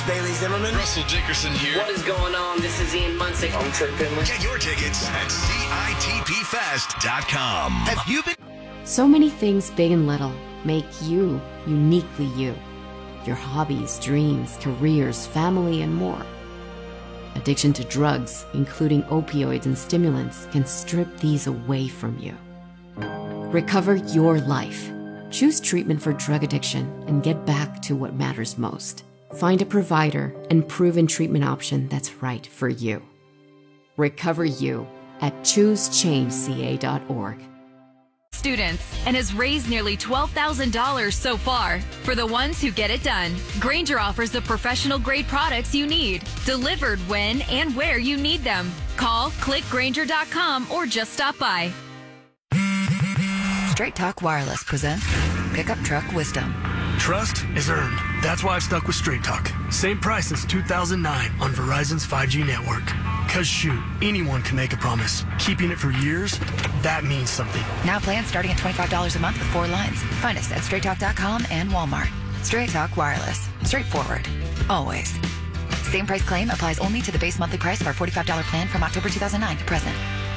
Bailey Zimmerman. Russell Dickerson here. What is going on? This is Ian Munsick. I'm Trey Finley. Get your tickets at CITPfest.com. Have you been? So many things, big and little, make you uniquely you. Your hobbies, dreams, careers, family, and more. Addiction to drugs, including opioids and stimulants, can strip these away from you. Recover your life. Choose treatment for drug addiction and get back to what matters most. Find a provider and proven treatment option that's right for you. Recover you at choosechangeca.org. Students and has raised nearly $12,000 so far. For the ones who get it done, Grainger offers the professional grade products you need, delivered when and where you need them. Call, click Grainger.com, or just stop by. Straight Talk Wireless presents Pickup Truck Wisdom. Trust is earned. That's why I've stuck with Straight Talk. Same price since 2009 on Verizon's 5G network. Cause shoot, anyone can make a promise. Keeping it for years, that means something. Now plans starting at $25 a month with 4 lines. Find us at straighttalk.com and Walmart. Straight Talk Wireless. Straightforward. Always. Same price claim applies only to the base monthly price of our $45 plan from October 2009 to present.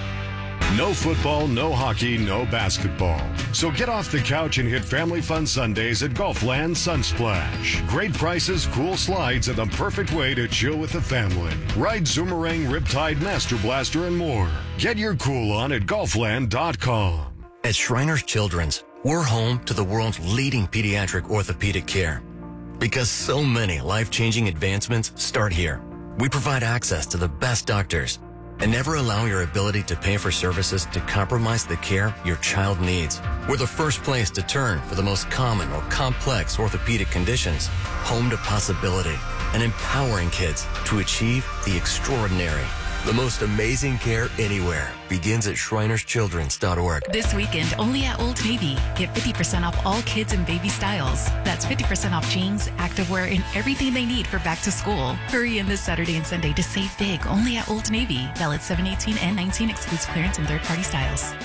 No football, no hockey, no basketball. So get off the couch and hit family fun Sundays at Golfland Sunsplash. Great prices, cool slides, and the perfect way to chill with the family. Ride Zoomerang, Riptide, Master Blaster, and more. Get your cool on at golfland.com. At Shriners Children's, we're home to the world's leading pediatric orthopedic care. Because so many life-changing advancements start here. We provide access to the best doctors and never allow your ability to pay for services to compromise the care your child needs. We're the first place to turn for the most common or complex orthopedic conditions. Home to possibility and empowering kids to achieve the extraordinary. The most amazing care anywhere begins at shrinerschildrens.org. This weekend, only at Old Navy. Get 50% off all kids and baby styles. That's 50% off jeans, activewear, and everything they need for back to school. Hurry in this Saturday and Sunday to save big only at Old Navy. Valid 7/18 and 19 excludes clearance and third-party styles.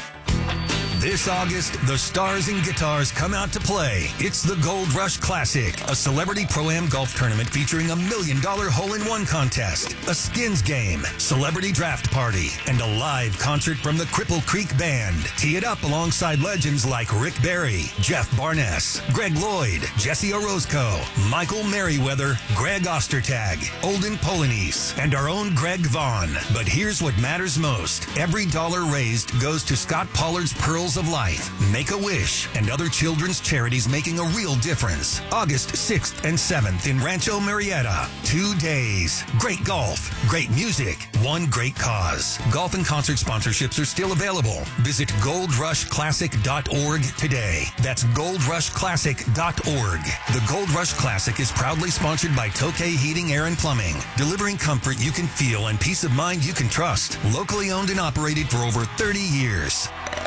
This August, the stars and guitars come out to play. It's the Gold Rush Classic, a celebrity pro-am golf tournament featuring $1 million hole-in-one contest, a skins game, celebrity draft party, and a live concert from the Cripple Creek Band. Tee it up alongside legends like Rick Barry, Jeff Barnes, Greg Lloyd, Jesse Orozco, Michael Merriweather, Greg Ostertag, Olden Polanese, and our own Greg Vaughn. But here's what matters most. Every dollar raised goes to Scott Pollard's Pearls of Life, Make-A-Wish, and other children's charities making a real difference. August 6th and 7th in Rancho Murrieta. 2 days. Great golf, great music, one great cause. Golf and concert sponsorships are still available. Visit goldrushclassic.org today. That's goldrushclassic.org. The Gold Rush Classic is proudly sponsored by Tokay Heating, Air, and Plumbing, delivering comfort you can feel and peace of mind you can trust. Locally owned and operated for over 30 years.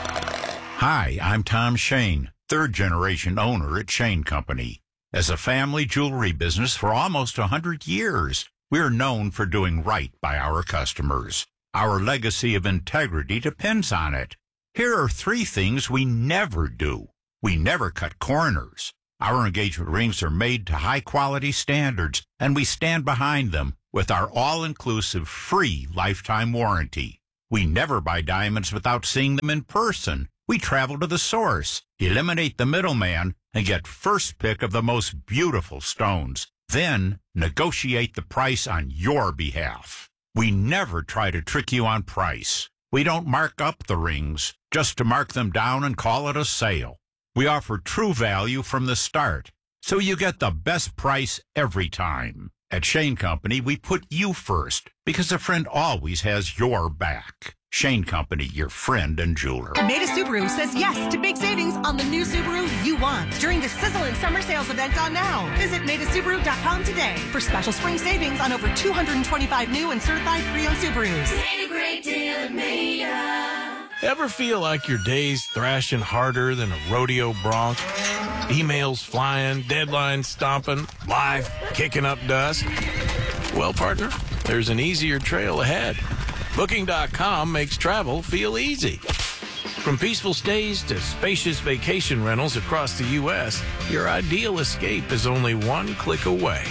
Hi, I'm Tom Shane, third-generation owner at Shane Company. As a family jewelry business for almost 100 years, we're known for doing right by our customers. Our legacy of integrity depends on it. Here are 3 things we never do. We never cut corners. Our engagement rings are made to high-quality standards, and we stand behind them with our all-inclusive free lifetime warranty. We never buy diamonds without seeing them in person. We travel to the source, eliminate the middleman, and get first pick of the most beautiful stones. Then negotiate the price on your behalf. We never try to trick you on price. We don't mark up the rings just to mark them down and call it a sale. We offer true value from the start, so you get the best price every time. At Shane Company, we put you first because a friend always has your back. Shane Company, your friend and jeweler. Maida Subaru says yes to big savings on the new Subaru you want during the sizzling summer sales event on now. Visit MaidaSubaru.com today for special spring savings on over 225 new and certified pre-owned Subarus. Made a great deal at Maida. Ever feel like your day's thrashing harder than a rodeo bronc? Emails flying, deadlines stomping, life kicking up dust? Well, partner, there's an easier trail ahead. Booking.com makes travel feel easy. From peaceful stays to spacious vacation rentals across the U.S., your ideal escape is only one click away.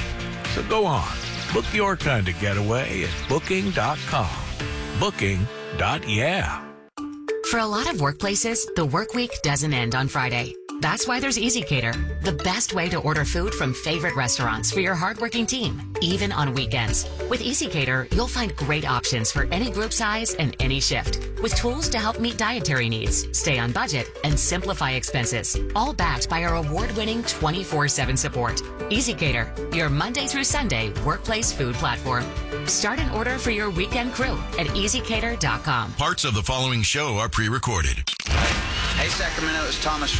So go on. Book your kind of getaway at Booking.com. Booking.yeah. For a lot of workplaces, the work week doesn't end on Friday. That's why there's EasyCater, the best way to order food from favorite restaurants for your hardworking team, even on weekends. With EasyCater, you'll find great options for any group size and any shift, with tools to help meet dietary needs, stay on budget, and simplify expenses, all backed by our award-winning 24/7 support. EasyCater, your Monday through Sunday workplace food platform. Start an order for your weekend crew at EasyCater.com. Parts of the following show are pre-recorded. Hey, Sacramento, it's Thomas